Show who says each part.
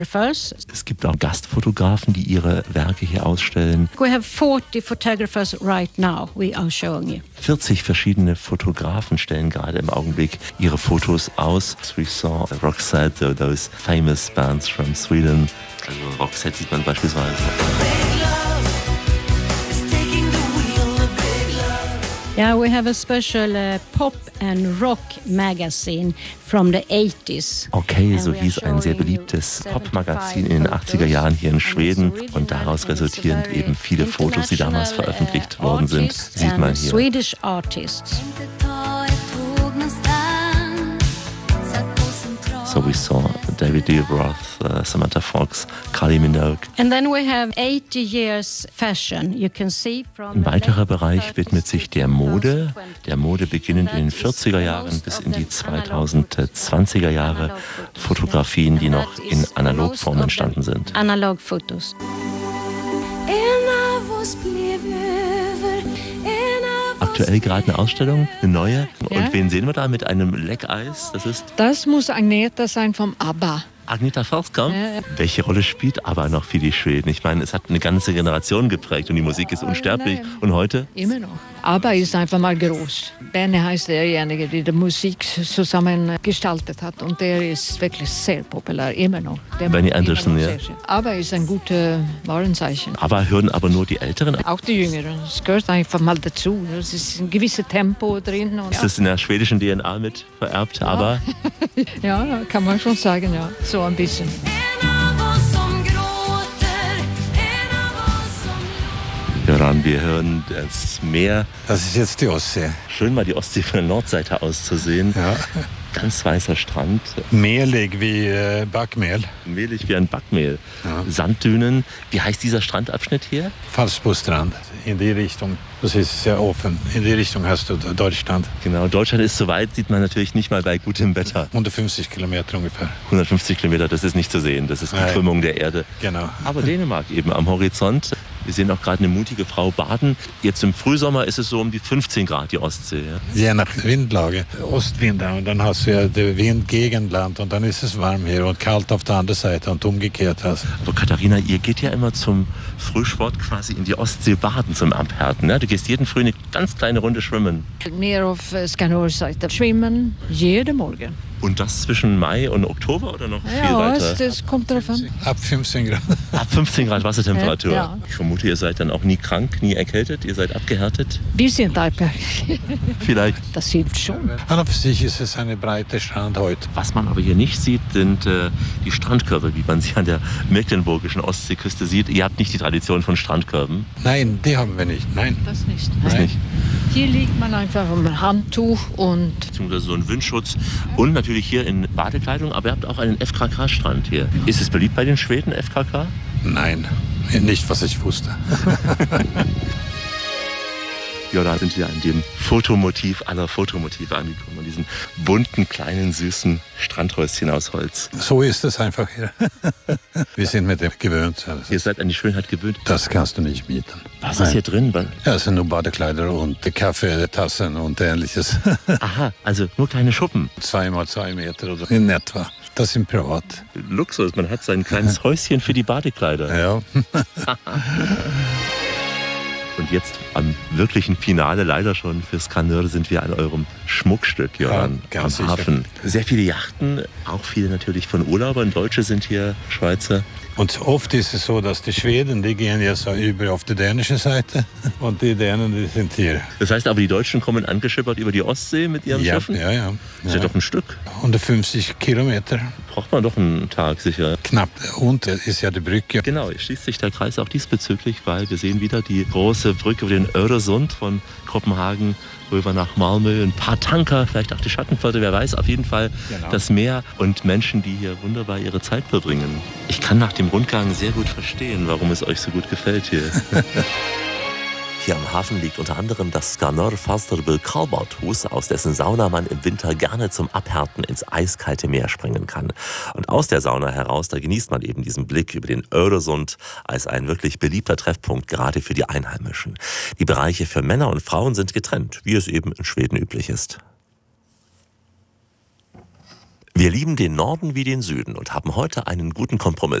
Speaker 1: Es gibt auch Gastfotografen, die ihre Werke hier ausstellen.
Speaker 2: We have 40 photographers right now we are showing you.
Speaker 1: 40 verschiedene Fotografen stellen gerade im Augenblick ihre Fotos aus. We saw Roxette, those famous bands from Sweden. Also Roxette sieht man beispielsweise.
Speaker 2: Yeah, we have a special pop and rock magazine from the 80s.
Speaker 1: Okay, so hieß ein sehr beliebtes Popmagazin in den 80er Jahren hier in Schweden und daraus resultierend eben viele Fotos, die damals veröffentlicht worden sind, sieht man hier.
Speaker 2: Swedish artists.
Speaker 1: So we saw David Lee Roth, Samantha Fox, Kylie Minogue.
Speaker 2: And then we have 80 years fashion. You can see from
Speaker 1: Ein weiterer Bereich widmet sich der Mode beginnend in den 40er Jahren bis in die 2020er Jahre. Fotografien, die noch in Analogform entstanden sind.
Speaker 2: Analog Fotos.
Speaker 1: Aktuell gerade eine Ausstellung, eine neue. Ja. Und wen sehen wir da mit einem Leckeis?
Speaker 3: Das muss Agneta sein vom ABBA.
Speaker 1: Agneta Fältskog?
Speaker 3: Ja.
Speaker 1: Welche Rolle spielt ABBA noch für die Schweden? Ich meine, es hat eine ganze Generation geprägt und die Musik ist unsterblich.
Speaker 3: Nein.
Speaker 1: Und heute?
Speaker 3: Immer noch. ABBA ist einfach mal groß. Benny heißt derjenige, der die Musik zusammen gestaltet hat. Und der ist wirklich sehr populär, immer noch.
Speaker 1: Benny Andersson, ja.
Speaker 3: ABBA ist ein gutes Warenzeichen.
Speaker 1: ABBA hören aber nur die Älteren?
Speaker 3: Auch die Jüngeren. Es gehört einfach mal dazu. Es ist ein gewisses Tempo drin. Und
Speaker 1: ist das in der schwedischen DNA mit vererbt,
Speaker 3: ja.
Speaker 1: ABBA?
Speaker 3: Ja, kann man schon sagen, ja. So ein bisschen.
Speaker 1: Göran, wir hören das Meer.
Speaker 4: Das ist jetzt die Ostsee.
Speaker 1: Schön mal die Ostsee von der Nordseite aus zu sehen.
Speaker 4: Ja.
Speaker 1: Ganz weißer Strand.
Speaker 4: Mehlig wie Backmehl.
Speaker 1: Mehlig wie ein Backmehl.
Speaker 4: Ja.
Speaker 1: Sanddünen. Wie heißt dieser Strandabschnitt hier?
Speaker 4: Falsbostrand. In die Richtung. Das ist sehr offen. In die Richtung hast du Deutschland.
Speaker 1: Genau, Deutschland ist so weit, sieht man natürlich nicht mal bei gutem Wetter.
Speaker 4: 150 Kilometer ungefähr.
Speaker 1: 150 Kilometer, das ist nicht zu sehen. Das ist die Krümmung der Erde.
Speaker 4: Genau.
Speaker 1: Aber Dänemark eben am Horizont. Wir sehen auch gerade eine mutige Frau baden. Jetzt im Frühsommer ist es so um die 15 Grad, die Ostsee. Ja?
Speaker 4: Je nach Windlage. Ostwind und dann hast du ja den Wind gegen Land und dann ist es warm hier und kalt auf der anderen Seite und umgekehrt.
Speaker 1: Aber Katharina, ihr geht ja immer zum Frühsport quasi in die Ostsee baden, zum Abhärten. Ne? Du gehst jeden Früh eine ganz kleine Runde schwimmen.
Speaker 3: Mehr auf Skanörseite. Schwimmen jeden Morgen.
Speaker 1: Und das zwischen Mai und Oktober oder noch viel weiter?
Speaker 3: Ja, das kommt drauf an.
Speaker 4: Ab 15 Grad.
Speaker 1: Ab 15 Grad Wassertemperatur.
Speaker 3: Ja.
Speaker 1: Ich vermute, ihr seid dann auch nie krank, nie erkältet, ihr seid abgehärtet.
Speaker 3: Wir sind abgehärtet.
Speaker 1: Vielleicht.
Speaker 3: Das hilft schon.
Speaker 4: An und für sich ist es eine breite Strand heute.
Speaker 1: Was man aber hier nicht sieht, sind die Strandkörbe, wie man sie an der mecklenburgischen Ostseeküste sieht. Ihr habt nicht die Tradition von Strandkörben?
Speaker 4: Nein, die haben wir nicht. Nein.
Speaker 3: Das nicht.
Speaker 1: Das nicht.
Speaker 3: Hier liegt man einfach um Handtuch und...
Speaker 1: Beziehungsweise so ein Windschutz und natürlich hier in Badekleidung, aber ihr habt auch einen FKK-Strand hier. Ist es beliebt bei den Schweden, FKK?
Speaker 4: Nein, nicht, was ich wusste.
Speaker 1: Ja, da sind wir an dem Fotomotiv aller Fotomotive angekommen, an diesen bunten, kleinen, süßen Strandhäuschen aus Holz.
Speaker 4: So ist es einfach hier. Wir sind mit dem gewöhnt.
Speaker 1: Ihr seid an die Schönheit gewöhnt.
Speaker 4: Das kannst du nicht mieten.
Speaker 1: Was ist hier drin?
Speaker 4: Ja, es sind nur Badekleider und Kaffeetassen und Ähnliches.
Speaker 1: Aha, also nur kleine Schuppen.
Speaker 4: 2 mal 2 Meter oder in etwa. Das sind privat.
Speaker 1: Luxus, man hat sein kleines Häuschen für die Badekleider.
Speaker 4: Ja.
Speaker 1: Und jetzt am wirklichen Finale, leider schon für Skanör, sind wir an eurem Schmuckstück, Göran,
Speaker 4: ja,
Speaker 1: am Hafen. Sehr viele Yachten, auch viele natürlich von Urlaubern. Deutsche sind hier, Schweizer.
Speaker 4: Und oft ist es so, dass die Schweden, die gehen ja so über auf die dänische Seite und die Dänen, die sind hier.
Speaker 1: Das heißt aber, die Deutschen kommen angeschippert über die Ostsee mit ihren Schiffen?
Speaker 4: Ja.
Speaker 1: Das ist ja doch ein Stück.
Speaker 4: 150 Kilometer.
Speaker 1: Braucht man doch einen Tag sicher.
Speaker 4: Knapp. Und ist ja die Brücke.
Speaker 1: Genau, es schließt sich der Kreis auch diesbezüglich, weil wir sehen wieder die große Brücke über den Öresund von Kopenhagen rüber nach Malmö. Ein paar Tanker, vielleicht auch die Schattenflotte, wer weiß. Auf jeden Fall das Meer und Menschen, die hier wunderbar ihre Zeit verbringen. Ich kann nach dem Rundgang sehr gut verstehen, warum es euch so gut gefällt hier. Hier am Hafen liegt unter anderem das Skanör Falsterbo Kallbadhus, aus dessen Sauna man im Winter gerne zum Abhärten ins eiskalte Meer springen kann. Und aus der Sauna heraus, da genießt man eben diesen Blick über den Öresund als ein wirklich beliebter Treffpunkt, gerade für die Einheimischen. Die Bereiche für Männer und Frauen sind getrennt, wie es eben in Schweden üblich ist.
Speaker 5: Wir lieben den Norden wie den Süden und haben heute einen guten Kompromiss.